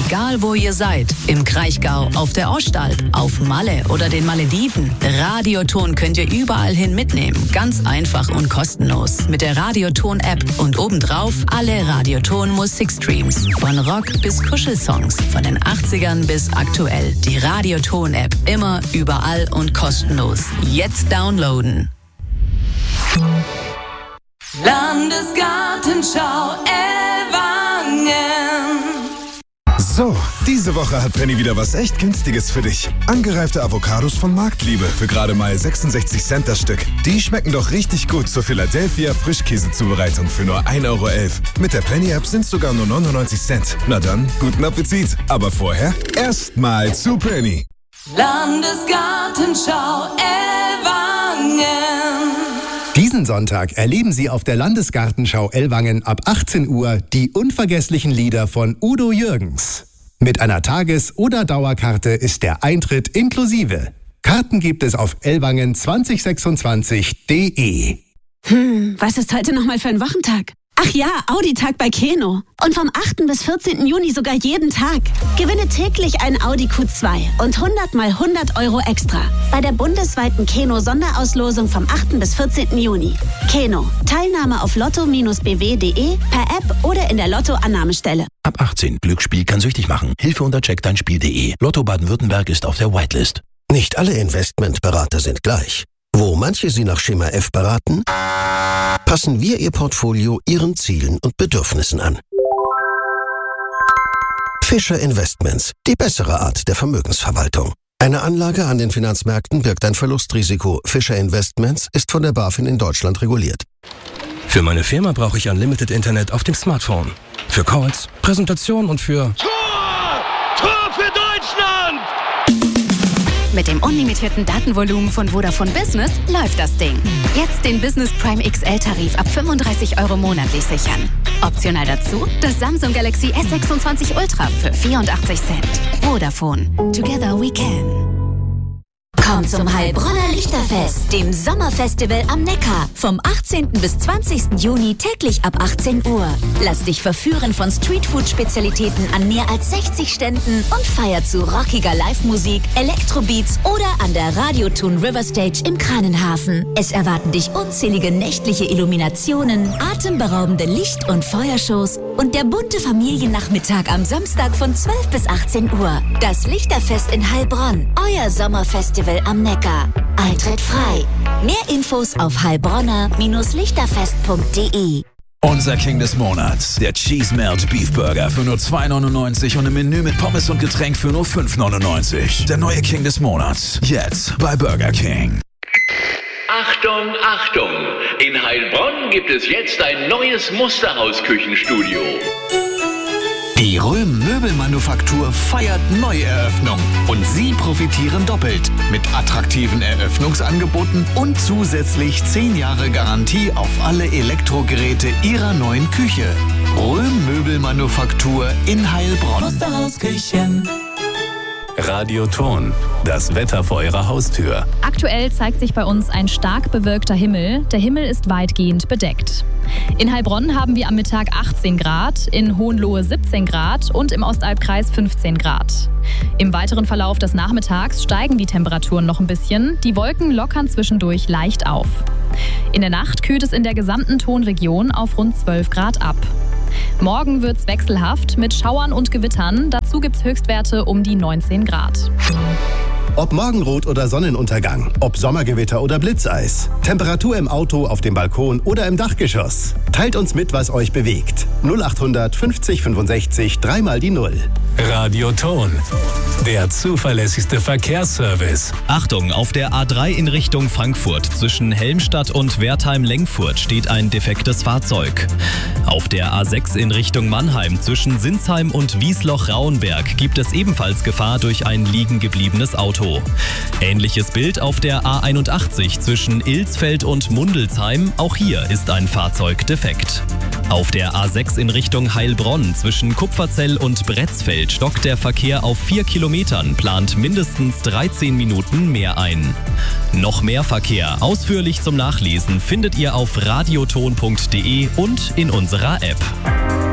Egal wo ihr seid, im Kraichgau, auf der Ostalb, auf Malle oder den Malediven, Radioton könnt ihr überall hin mitnehmen. Ganz einfach und kostenlos. Mit der Radioton-App und obendrauf alle Radioton-Musikstreams. Von Rock bis Kuschelsongs, von den 80ern bis aktuell. Die Radioton-App immer, überall und kostenlos. Jetzt downloaden. Landesgartenschau Ellwangen. So, diese Woche hat Penny wieder was echt Günstiges für dich. Angereifte Avocados von Marktliebe für gerade mal 66 Cent das Stück. Die schmecken doch richtig gut zur Philadelphia Frischkäsezubereitung für nur 1,11 Euro. Mit der Penny-App sind es sogar nur 99 Cent. Na dann, guten Appetit. Aber vorher erstmal zu Penny. Landesgartenschau Ellwangen. Diesen Sonntag erleben Sie auf der Landesgartenschau Ellwangen ab 18 Uhr die unvergesslichen Lieder von Udo Jürgens. Mit einer Tages- oder Dauerkarte ist der Eintritt inklusive. Karten gibt es auf ellwangen2026.de. Was ist heute nochmal für ein Wochentag? Ach ja, Audi-Tag bei Keno. Und vom 8. bis 14. Juni sogar jeden Tag. Gewinne täglich ein Audi Q2 und 100 mal 100 Euro extra. Bei der bundesweiten Keno-Sonderauslosung vom 8. bis 14. Juni. Keno. Teilnahme auf lotto-bw.de, per App oder in der Lotto-Annahmestelle. Ab 18. Glücksspiel kann süchtig machen. Hilfe unter checkdeinspiel.de. Lotto Baden-Württemberg ist auf der Whitelist. Nicht alle Investmentberater sind gleich. Wo manche Sie nach Schema F beraten, passen wir Ihr Portfolio Ihren Zielen und Bedürfnissen an. Fischer Investments, die bessere Art der Vermögensverwaltung. Eine Anlage an den Finanzmärkten birgt ein Verlustrisiko. Fischer Investments ist von der BaFin in Deutschland reguliert. Für meine Firma brauche ich Unlimited Internet auf dem Smartphone. Für Calls, Präsentationen und für... Tor für Deutschland! Mit dem unlimitierten Datenvolumen von Vodafone Business läuft das Ding. Jetzt den Business Prime XL-Tarif ab 35 Euro monatlich sichern. Optional dazu das Samsung Galaxy S26 Ultra für 84 Cent. Vodafone. Together we can. Komm zum Heilbronner Lichterfest, dem Sommerfestival am Neckar. Vom 18. bis 20. Juni täglich ab 18 Uhr. Lass dich verführen von Streetfood-Spezialitäten an mehr als 60 Ständen und feier zu rockiger Live-Musik, Elektrobeats oder an der Radioton River Stage im Kranenhafen. Es erwarten dich unzählige nächtliche Illuminationen, atemberaubende Licht- und Feuershows und der bunte Familiennachmittag am Samstag von 12 bis 18 Uhr. Das Lichterfest in Heilbronn, euer Sommerfestival am Neckar. Eintritt frei. Mehr Infos auf heilbronner-lichterfest.de. Unser King des Monats, der Cheese Melt Beef Burger für nur 2,99 und im Menü mit Pommes und Getränk für nur 5,99. Der neue King des Monats, jetzt bei Burger King. Achtung, Achtung! In Heilbronn gibt es jetzt ein neues Musterhaus-Küchenstudio. Die Röhm Möbelmanufaktur feiert Neueröffnung und Sie profitieren doppelt mit attraktiven Eröffnungsangeboten und zusätzlich 10 Jahre Garantie auf alle Elektrogeräte Ihrer neuen Küche. Röhm Möbelmanufaktur in Heilbronn. Musterhausküchen. Radioton, das Wetter vor Ihrer Haustür. Aktuell zeigt sich bei uns ein stark bewölkter Himmel. Der Himmel ist weitgehend bedeckt. In Heilbronn haben wir am Mittag 18 Grad, in Hohenlohe 17 Grad und im Ostalbkreis 15 Grad. Im weiteren Verlauf des Nachmittags steigen die Temperaturen noch ein bisschen. Die Wolken lockern zwischendurch leicht auf. In der Nacht kühlt es in der gesamten Tonregion auf rund 12 Grad ab. Morgen wird's wechselhaft mit Schauern und Gewittern. Dazu gibt's Höchstwerte um die 19 Grad. Ob Morgenrot oder Sonnenuntergang, ob Sommergewitter oder Blitzeis, Temperatur im Auto, auf dem Balkon oder im Dachgeschoss. Teilt uns mit, was euch bewegt. 0800 50 65 3 mal die 0. Radioton, der zuverlässigste Verkehrsservice. Achtung, auf der A3 in Richtung Frankfurt zwischen Helmstadt und Wertheim-Lengfurt steht ein defektes Fahrzeug. Auf der A6 in Richtung Mannheim zwischen Sinsheim und Wiesloch-Rauenberg gibt es ebenfalls Gefahr durch ein liegen gebliebenes Auto. Ähnliches Bild auf der A81 zwischen Ilsfeld und Mundelsheim. Auch hier ist ein Fahrzeug defekt. Auf der A6 in Richtung Heilbronn zwischen Kupferzell und Bretzfeld stockt der Verkehr auf 4 Kilometern, plant mindestens 13 Minuten mehr ein. Noch mehr Verkehr, ausführlich zum Nachlesen, findet ihr auf radioton.de und in unserer App.